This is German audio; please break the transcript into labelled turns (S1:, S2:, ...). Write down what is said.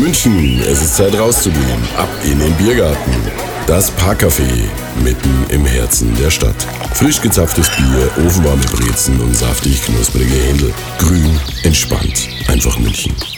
S1: München, es ist Zeit rauszugehen. Ab in den Biergarten. Das Parkcafé, mitten im Herzen der Stadt. Frisch gezapftes Bier, ofenwarme Brezen und saftig knusprige Händel. Grün, entspannt, einfach München.